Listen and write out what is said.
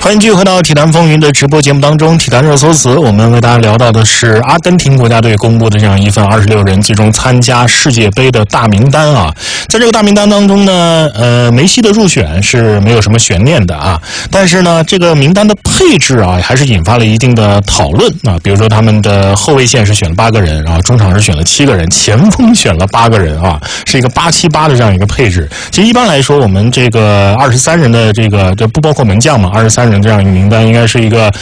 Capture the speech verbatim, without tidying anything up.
欢迎继续回到体坛风云的直播节目当中，体坛热搜词，我们为大家聊到的是阿根廷国家队公布的这样一份二十六人最终参加世界杯的大名单啊。在这个大名单当中呢，呃，梅西的入选是没有什么悬念的啊，但是呢，这个名单的配置啊，还是引发了一定的讨论啊。比如说他们的后卫线是选了八个人啊，中场是选了七个人，前锋选了八个人啊，是一个八七八的这样一个配置。其实一般来说，我们这个二十三人的这个，这不包括门将嘛，二十三人这样一个名单应该是一个